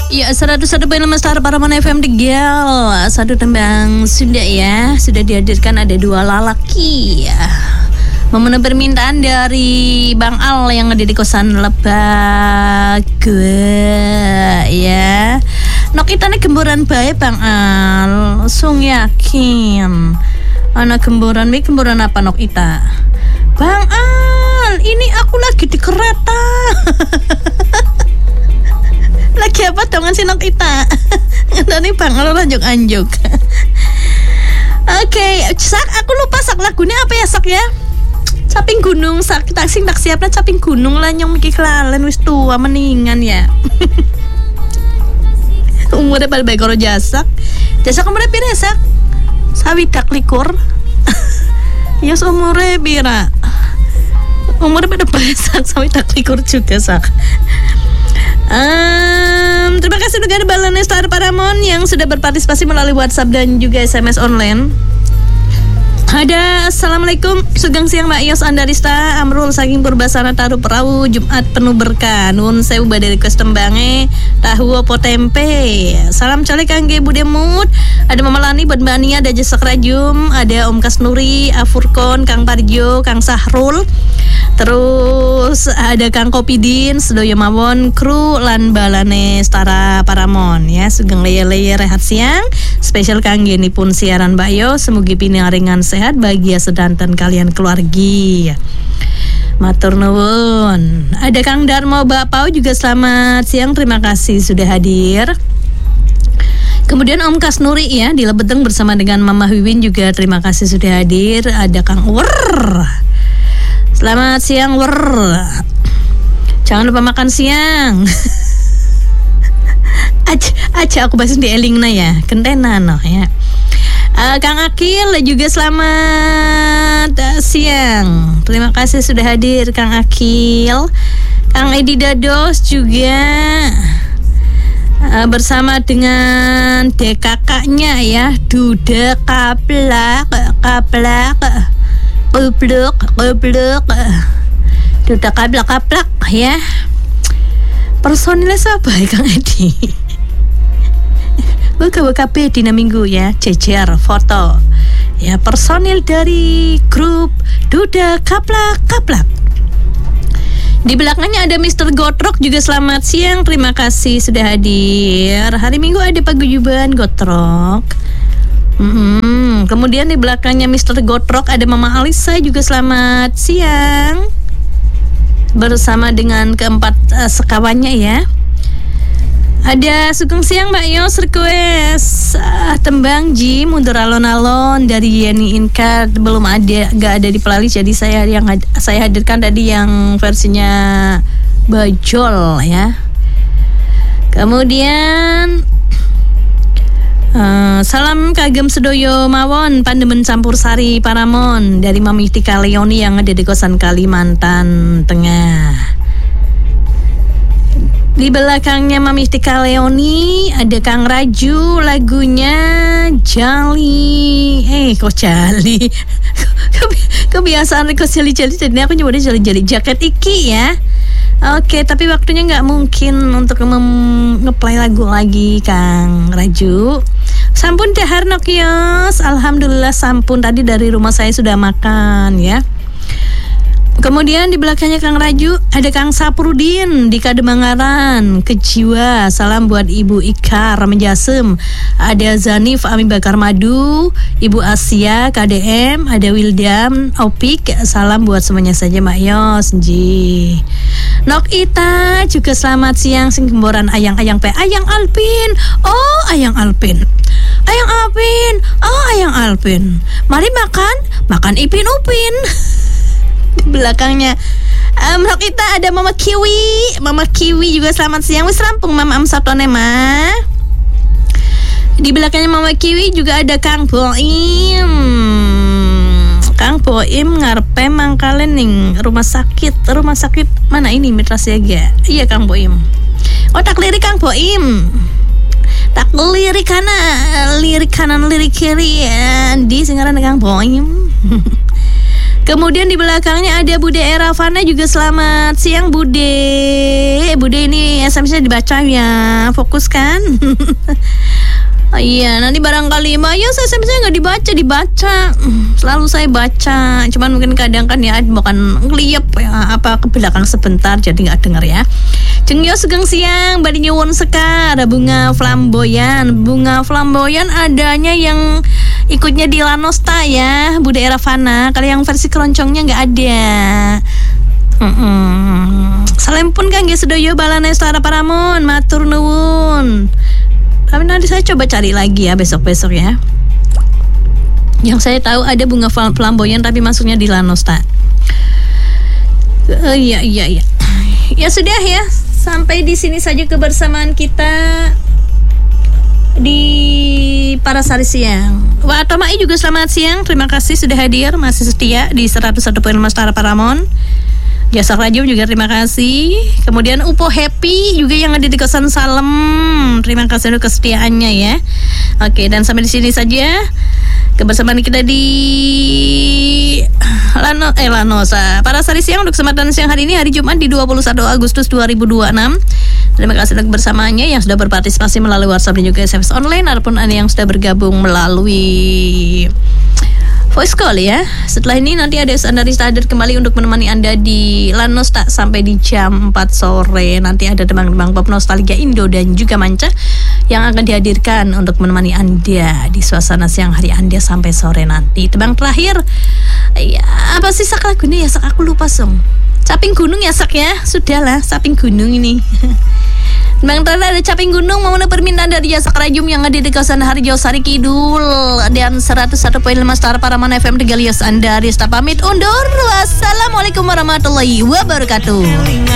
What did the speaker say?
Ya, 101.5 Star Paraman FM Tegel. Satu tembang sudah ya. Sudah dihadirkan ada dua lalaki ya. Memenuhi permintaan dari Bang Al yang ada di kosan Lebak ya. Nokitane gemboran bae Bang Al. Sung yakin. Anak gemboran apa Nokita? Bang Al, ini aku lagi di kereta. Lagi apa dong si Nokita? Tadi Bang Al lanjut. Oke, Sak, aku lupa Sak lagunya apa ya Sak ya? Caping gunung Sak, taksi apa caping gunung lah nyong mikir kelalen wis tua meningan ya. Umurnya pada baik karo jasak umurnya pira Sak? Sawidak likur. Ya umurnya pira? Umurnya pada baik sawidak likur juga Sak. Terima kasih untuk Balane Star Paramount yang sudah berpartisipasi melalui WhatsApp dan juga SMS online. Ada Assalamualaikum, Sugeng siang Mbak Yos Andarista Amrul saking Purbasana Taruh Perahu Jumat penuh berkah Nun sewu badai request tembange tahu opo tempe. Salam cale kangge Bude Mut. Ada Mama Lani buat Mbak Nia, ada Jasa Kerajum, ada Om Kasnuri, Afurkon, Kang Parjo, Kang Sahrul. Terus ada Kang Kopidin, Sedoyo Mawon, kru lan Balane Stara Paramon ya. Sugeng leye-leye rehat siang. Spesial kangge nipun siaran Mbak Yo, semoga pinaringan sehat bahagia sedanten kalian keluargi. Matur nuwun. Ada Kang Darmo Bapau juga selamat siang, terima kasih sudah hadir. Kemudian Om Kasnuri ya di Lebeteng bersama dengan Mama Wiwin juga terima kasih sudah hadir. Ada Kang Wer. Selamat siang Wer. Jangan lupa makan siang. Aja aku bahasin di Elingna ya. Kentena no ya. Kang Akil juga selamat siang. Terima kasih sudah hadir Kang Akil. Kang Edi Dados juga bersama dengan kakaknya ya. Duda kaplak Duda kaplak ya. Personilnya siapa ya Kang Edi? WKWKP Dina Minggu ya, jejer foto ya personil dari grup Duda Kaplak. Di belakangnya ada Mr. Gotrok juga selamat siang, terima kasih sudah hadir. Hari Minggu ada paguyuban Gotrok. Kemudian di belakangnya Mr. Gotrok ada Mama Alisa juga selamat siang bersama dengan keempat sekawannya ya. Ada Sugeng siang Mbak Yos request tembang Ji mundur alon-alon dari Yeni Inka belum ada, nggak ada di playlist, jadi saya hadirkan tadi yang versinya Bajol ya. Kemudian salam kagem sedoyo mawon pandemen campur sari Paramon dari Mami Tika Leoni yang ada di kosan Kalimantan Tengah. Di belakangnya Mami Tika Leoni ada Kang Raju, lagunya Jali. Kok Jali? Kebiasaan kok jali-jali, jadi aku nyoba jali-jali jaket iki ya. Oke, tapi waktunya nggak mungkin untuk ngeplay lagu lagi Kang Raju. Sampun dahar Nokios, alhamdulillah sampun, tadi dari rumah saya sudah makan ya. Kemudian di belakangnya Kang Raju ada Kang Saprudin di Kademangaran Kejiwa. Salam buat Ibu Ikar Menjasem. Ada Zanif Ami Bakar Madu, Ibu Asia KDM, ada Wildam Opik. Salam buat semuanya saja Mbak Yos Ji. Nok Ita juga selamat siang sing gemboran Ayang-ayang P. Ayang Alpin. Oh, Ayang Alpin. Ayang Alpin. Oh, Ayang Alpin. Mari makan Ipin Upin. Di belakangnya Mbak kita ada Mama Kiwi juga selamat siang. Wis rampung Mama Amsatone mah. Di belakangnya Mama Kiwi juga ada Kang Boim ngarepe mangkalen ning rumah sakit mana ini Mitra Siaga. Iya Kang Boim. Oh tak lirik Kang Boim. Tak lirik kanan lirik kiri di singaran Kang Boim. Kemudian di belakangnya ada Bude Eravana juga selamat siang Bude. Bude ini SMS-nya dibaca ya, fokus kan? Oh, iya, nanti barangkali Mbak ya SMS-nya nggak dibaca. Selalu saya baca, cuman mungkin kadang kan ya bukan ngeliap ya, apa ke belakang sebentar jadi nggak dengar ya. Cengyo sugeng siang, badi nyuwun sekar, ada bunga flamboyan. Bunga flamboyan adanya yang ikutnya di Lanosta ya, Bude Eravana. Kalau yang versi keroncongnya nggak ada. Salam pun Kang Sedoyo Balane Stara Paramon, matur nuwun. Tapi nanti saya coba cari lagi ya besok-besok ya. Yang saya tahu ada bunga flamboyan tapi masuknya di Lanosta. Iya. Ya sudah ya, sampai di sini saja kebersamaan kita di Parasari Siang. Wah, Tomai juga selamat siang. Terima kasih sudah hadir, masih setia di 101.5 Stara Paramon. Jasa Radio juga terima kasih. Kemudian Upo Happy juga yang ada di kosan Salem. Terima kasih untuk kesetiaannya ya. Oke, dan sampai di sini saja kebersamaan kita di Lanosa Parasari Siang untuk kesempatan siang hari ini, hari Jumat di 21 Agustus 2026. Terima kasih untuk bersamaannya yang sudah berpartisipasi melalui WhatsApp dan juga SMS online, ataupun Anda yang sudah bergabung melalui voice call ya. Setelah ini nanti ada Andaris hadir kembali untuk menemani Anda di Lanosta sampai di jam 4 sore. Nanti ada tembang-tembang pop nostalgia Indo dan juga manca yang akan dihadirkan untuk menemani Anda di suasana siang hari Anda sampai sore nanti. Tembang terakhir ya, apa sih sak lagunya ya, sak aku lupa song. Caping Gunung ya sak ya. Sudahlah, Caping Gunung ini. Bang Tanda ada Caping Gunung, mau permintaan dari Jasa Rajum yang ada di kawasan Harjo Sari Kidul dan 101.5 Stara Paramon FM Tegalios Andaris. Pamit undur. Wassalamualaikum warahmatullahi wabarakatuh.